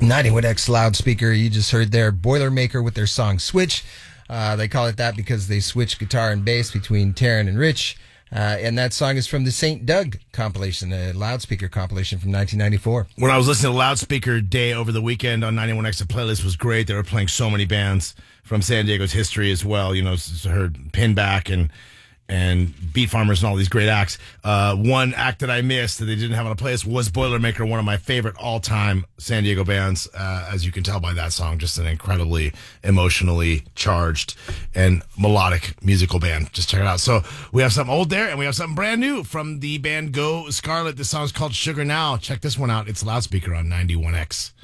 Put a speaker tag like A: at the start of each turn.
A: 91X loudspeaker. You just heard their Boilermaker with their song Switch. They call it that because they switch guitar and bass between Taryn and Rich. And that song is from the St. Doug compilation, a loudspeaker compilation from 1994.
B: When I was listening to Loudspeaker Day over the weekend on 91X, the playlist was great. They were playing so many bands from San Diego's history as well. You know, heard Pinback and Beat Farmers and all these great acts. One act that I missed that they didn't have on a playlist was Boilermaker, one of my favorite all-time San Diego bands, as you can tell by that song. Just an incredibly emotionally charged and melodic musical band. Just check it out. So we have something old there, and we have something brand new from the band Go Scarlet. This song's called Sugar Now. Check this one out. It's Loudspeaker on 91X.